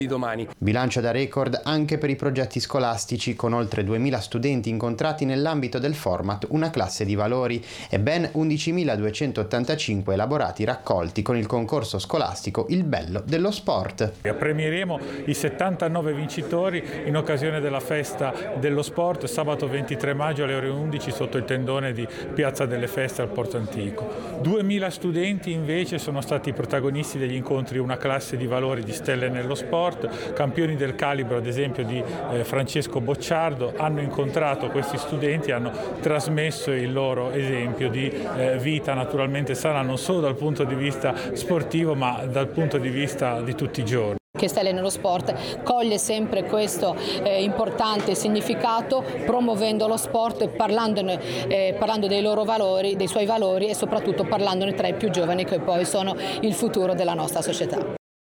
di domani. Bilancio da record anche per i progetti scolastici, con oltre 2.000 studenti incontrati nell'ambito del format Una classe di valori e ben 11.285 elaborati raccolti con il concorso scolastico Il bello dello sport. Premieremo i 79 vincitori in occasione della festa dello sport sabato 23 maggio alle ore 11 sotto il tendone di Piazza delle Feste al Porto Antico. 2.000 studenti invece sono stati i protagonisti degli incontri Una classe di valori di Stelle nello sport. Campioni del calibro ad esempio di Francesco Bocciardo hanno incontrato questi studenti, hanno trasmesso il loro esempio di vita naturalmente sana non solo dal punto di vista sportivo ma dal punto di vista di tutti i giorni. Che Stelle nello sport coglie sempre questo importante significato, promuovendo lo sport, parlando dei loro valori, dei suoi valori e soprattutto parlandone tra i più giovani che poi sono il futuro della nostra società.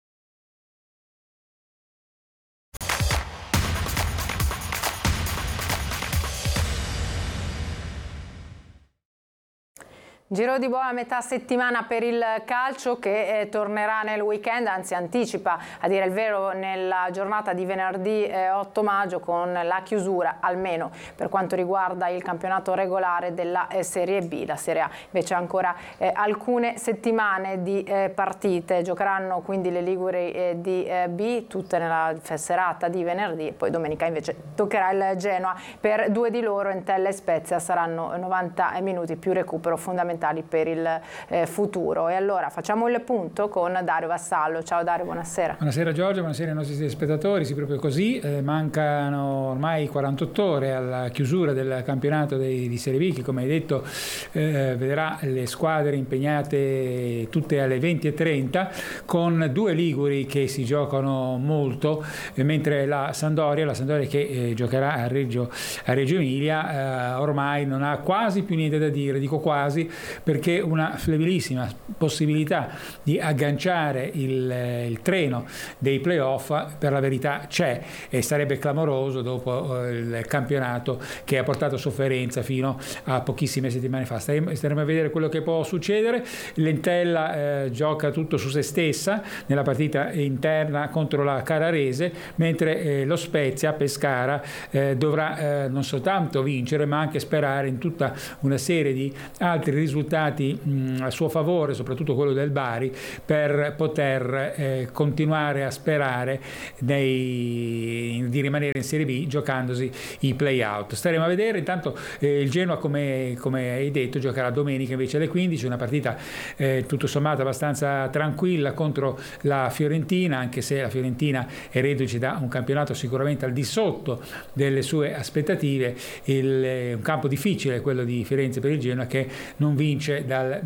Giro di boa a metà settimana per il calcio che tornerà nel weekend, anzi anticipa a dire il vero nella giornata di venerdì 8 maggio con la chiusura almeno per quanto riguarda il campionato regolare della Serie B. La Serie A invece ha ancora alcune settimane di partite, giocheranno quindi le Liguri di B tutte nella serata di venerdì e poi domenica invece toccherà il Genoa per due di loro, Entella e Spezia saranno 90 minuti più recupero fondamentale per il futuro. E allora facciamo il punto con Dario Vassallo. Ciao Dario, buonasera. Buonasera Giorgio, buonasera ai nostri spettatori. Sì, proprio così, mancano ormai 48 ore alla chiusura del campionato di Serie B che, come hai detto, vedrà le squadre impegnate tutte alle 20:30 con due liguri che si giocano molto, mentre la Sampdoria che giocherà a Reggio Emilia ormai non ha quasi più niente da dire, dico quasi, perché una flabilissima possibilità di agganciare il treno dei playoff per la verità c'è e sarebbe clamoroso dopo il campionato che ha portato sofferenza fino a pochissime settimane fa. Staremo a vedere quello che può succedere. L'Entella gioca tutto su se stessa nella partita interna contro la Carrarese, mentre lo Spezia Pescara dovrà non soltanto vincere ma anche sperare in tutta una serie di altri risultati a suo favore, soprattutto quello del Bari, per poter continuare a sperare di rimanere in Serie B giocandosi i play-out. Staremo a vedere. Intanto il Genoa, come hai detto, giocherà domenica invece alle 15, una partita tutto sommato abbastanza tranquilla contro la Fiorentina, anche se la Fiorentina è reduce da un campionato sicuramente al di sotto delle sue aspettative. Un campo difficile quello di Firenze per il Genoa, che non vince dal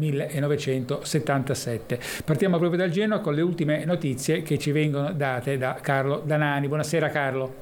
1977. Partiamo proprio dal Genoa con le ultime notizie che ci vengono date da Carlo Danani. Buonasera Carlo.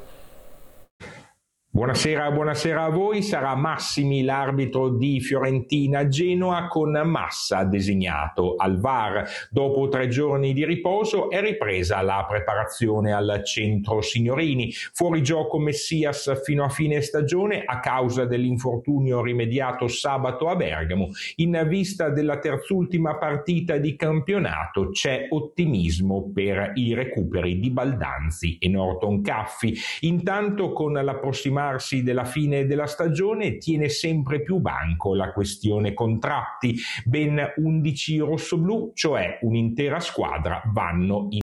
Buonasera a voi. Sarà Massimi l'arbitro di Fiorentina-Genoa, con Massa designato al VAR. Dopo 3 giorni di riposo è ripresa la preparazione al centro signorini. Fuori gioco Messias fino a fine stagione a causa dell'infortunio rimediato sabato a Bergamo. In vista della terzultima partita di campionato c'è ottimismo per i recuperi di Baldanzi e Norton Caffi. Intanto, con l'approssimarsi della fine della stagione, tiene sempre più banco la questione contratti. Ben 11 rossoblù, cioè un'intera squadra, vanno in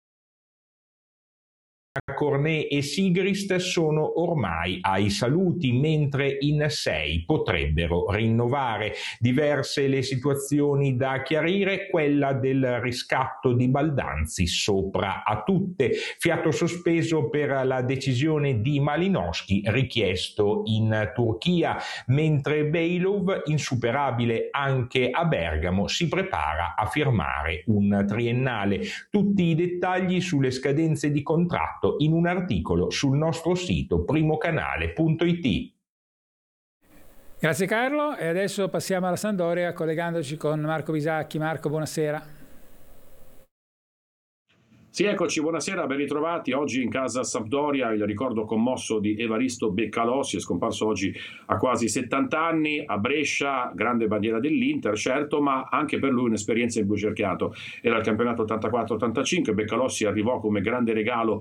Cornet e Sigrist sono ormai ai saluti, mentre in 6 potrebbero rinnovare. Diverse le situazioni da chiarire, quella del riscatto di Baldanzi sopra a tutte. Fiato sospeso per la decisione di Malinowski richiesto in Turchia, mentre Bejlov, insuperabile anche a Bergamo, si prepara a firmare un triennale. Tutti i dettagli sulle scadenze di contratto in un articolo sul nostro sito primocanale.it. Grazie Carlo, e adesso passiamo alla Sampdoria collegandoci con Marco Bisacchi. Marco, buonasera. Sì, eccoci, buonasera, ben ritrovati. Oggi in casa Sampdoria il ricordo commosso di Evaristo Beccalossi, è scomparso oggi a quasi 70 anni, a Brescia, grande bandiera dell'Inter, certo, ma anche per lui un'esperienza in blu cerchiato. Era il campionato 84-85, Beccalossi arrivò come grande regalo